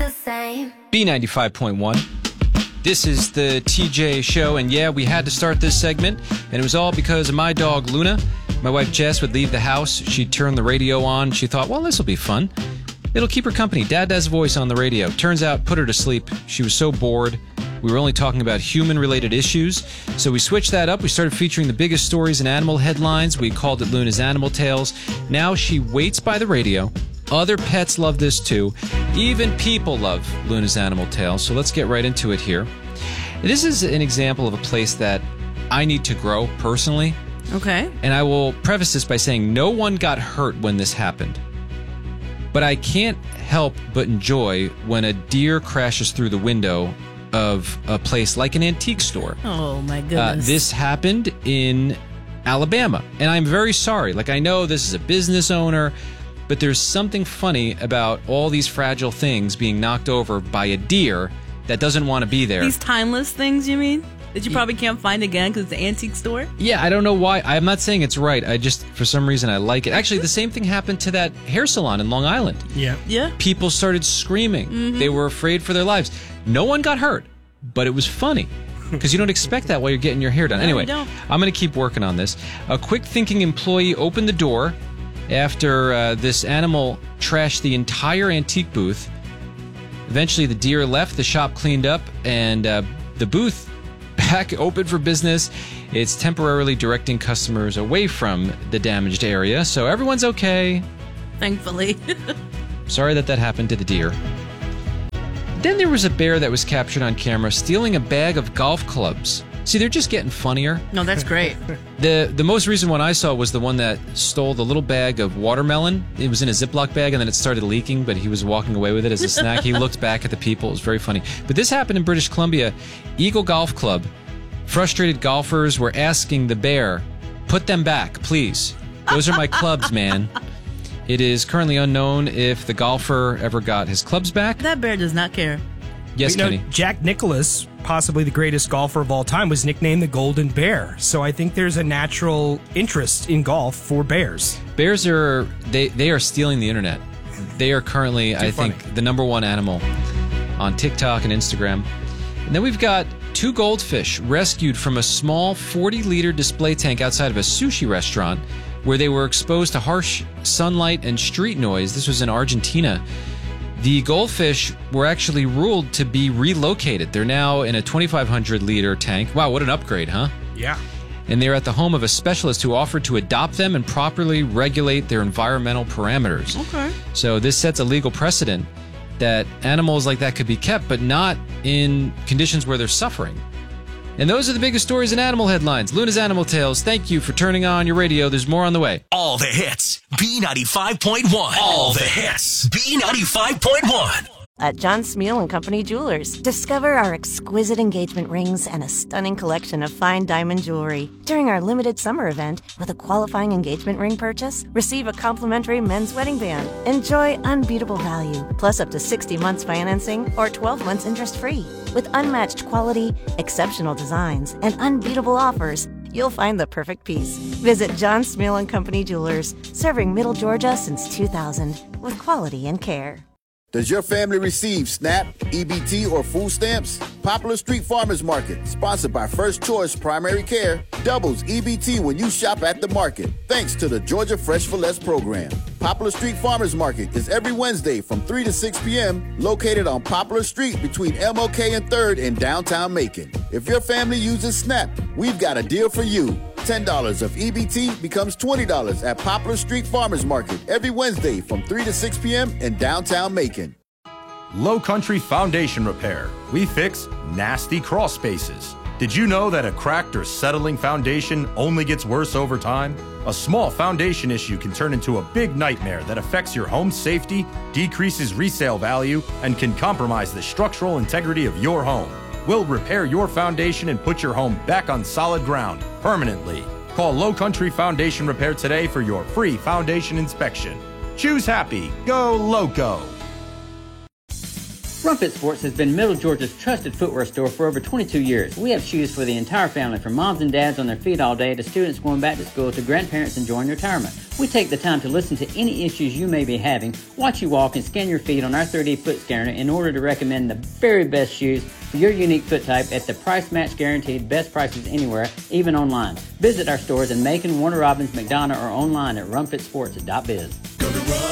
the same. B95.1. This is the TJ Show, and yeah, we had to start this segment, and it was all because of my dog, Luna. My wife, Jess, would leave the house. She'd turn the radio on. She thought, well, this will be fun. It'll keep her company. Dad does voice on the radio. Turns out, put her to sleep. She was so bored. We were only talking about human-related issues. So we switched that up. We started featuring the biggest stories in animal headlines. We called it Luna's Animal Tales. Now she waits by the radio. Other pets love this too. Even people love Luna's Animal Tales. So let's get right into it here. This is an example of a place that I need to grow personally. Okay. And I will preface this by saying no one got hurt when this happened. But I can't help but enjoy when a deer crashes through the window of a place like an antique store. Oh, my goodness. This happened in Alabama. And I'm very sorry. Like, I know this is a business owner, but there's something funny about all these fragile things being knocked over by a deer that doesn't want to be there. These timeless things, you mean? That you probably can't find again because it's an antique store? Yeah, I don't know why. I'm not saying it's right. I just, for some reason, I like it. Actually, the same thing happened to that hair salon in Long Island. Yeah. Yeah. People started screaming. Mm-hmm. They were afraid for their lives. No one got hurt, but it was funny. Because you don't expect that while you're getting your hair done. No, anyway, you don't. I'm going to keep working on this. A quick-thinking employee opened the door after this animal trashed the entire antique booth. Eventually, the deer left, the shop cleaned up, and the booth back open for business. It's temporarily directing customers away from the damaged area, so everyone's okay. Thankfully. Sorry that happened to the deer. Then there was a bear that was captured on camera stealing a bag of golf clubs. See, they're just getting funnier. No, that's great. The most recent one I saw was the one that stole the little bag of watermelon. It was in a Ziploc bag, and then it started leaking, but he was walking away with it as a snack. He looked back at the people. It was very funny. But this happened in British Columbia. Eagle Golf Club. Frustrated golfers were asking the bear, put them back, please. Those are my clubs, man. It is currently unknown if the golfer ever got his clubs back. That bear does not care. Yes, Kenny. Jack Nicklaus, possibly the greatest golfer of all time, was nicknamed the Golden Bear. So I think there's a natural interest in golf for bears. Bears are they are stealing the internet. They are currently, I think, the number one animal on TikTok and Instagram. And then we've got 2 goldfish rescued from a small 40-liter display tank outside of a sushi restaurant where they were exposed to harsh sunlight and street noise. This was in Argentina. The goldfish were actually ruled to be relocated. They're now in a 2,500-liter tank. Wow, what an upgrade, huh? Yeah. And they're at the home of a specialist who offered to adopt them and properly regulate their environmental parameters. Okay. So this sets a legal precedent that animals like that could be kept, but not in conditions where they're suffering. And those are the biggest stories in animal headlines. Luna's Animal Tales, thank you for turning on your radio. There's more on the way. All the hits. B95.1. All the hits. B95.1. At John Smeal & Company Jewelers, discover our exquisite engagement rings and a stunning collection of fine diamond jewelry. During our limited summer event, with a qualifying engagement ring purchase, receive a complimentary men's wedding band. Enjoy unbeatable value, plus up to 60 months financing or 12 months interest-free. With unmatched quality, exceptional designs, and unbeatable offers, you'll find the perfect piece. Visit John Smeal & Company Jewelers, serving Middle Georgia since 2000, with quality and care. Does your family receive SNAP, EBT, or food stamps? Poplar Street Farmers Market, sponsored by First Choice Primary Care, doubles EBT when you shop at the market, thanks to the Georgia Fresh for Less program. Poplar Street Farmers Market is every Wednesday from 3 to 6 p.m., located on Poplar Street between MLK and 3rd in downtown Macon. If your family uses SNAP, we've got a deal for you. $10 of EBT becomes $20 at Poplar Street Farmers Market every Wednesday from 3 to 6 p.m. in downtown Macon. Low Country Foundation Repair. We fix nasty crawl spaces. Did you know that a cracked or settling foundation only gets worse over time? A small foundation issue can turn into a big nightmare that affects your home's safety, decreases resale value, and can compromise the structural integrity of your home. We'll repair your foundation and put your home back on solid ground permanently. Call Low Country Foundation Repair today for your free foundation inspection. Choose happy. Go Loco. Run Fit Sports has been Middle Georgia's trusted footwear store for over 22 years. We have shoes for the entire family, from moms and dads on their feet all day to students going back to school to grandparents enjoying retirement. We take the time to listen to any issues you may be having, watch you walk, and scan your feet on our 3D foot scanner in order to recommend the very best shoes for your unique foot type at the price match guaranteed, best prices anywhere, even online. Visit our stores in Macon, Warner Robins, McDonough, or online at runfitsports.biz. Go to